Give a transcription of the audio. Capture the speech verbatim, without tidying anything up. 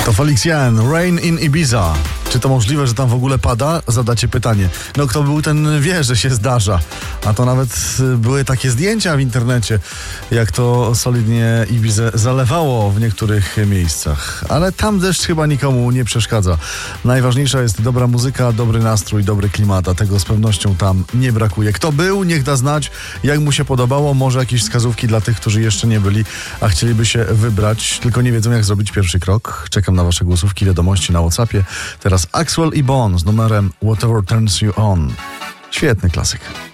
To Felix Jan, Rain in Ibiza. Czy to możliwe, że tam w ogóle pada? Zadacie pytanie. No kto był, ten wie, że się zdarza. A to nawet były takie zdjęcia w internecie, jak to solidnie Ibizę zalewało w niektórych miejscach. Ale tam deszcz chyba nikomu nie przeszkadza. Najważniejsza jest dobra muzyka, dobry nastrój, dobry klimat, a tego z pewnością tam nie brakuje. Kto był, niech da znać, jak mu się podobało. Może jakieś wskazówki dla tych, którzy jeszcze nie byli, a chcieliby się wybrać, tylko nie wiedzą, jak zrobić pierwszy krok. Czekam na wasze głosówki, wiadomości na WhatsAppie. Teraz Axwell i Bon z numerem Whatever Turns You On. Świetny klasyk.